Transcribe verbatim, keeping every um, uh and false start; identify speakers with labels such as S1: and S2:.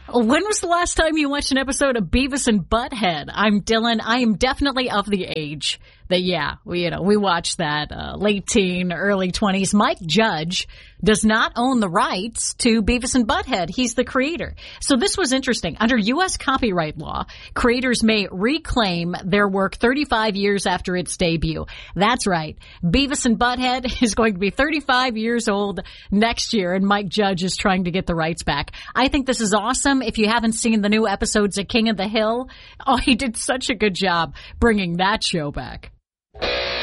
S1: When was the last time you watched an episode of Beavis and Butthead? I'm Dylan. I am definitely of the age that, yeah, we, you know, we watched that uh, late teen, early twenties. Mike Judge does not own the rights to Beavis and Butthead. He's the creator. So this was interesting. Under U S copyright law, creators may reclaim their work thirty-five years after its debut. That's right. Beavis and Butthead is going to be thirty-five years old next year, and Mike Judge is trying to get the rights back. I think this is awesome. If you haven't seen the new episodes of King of the Hill, oh, he did such a good job bringing that show back.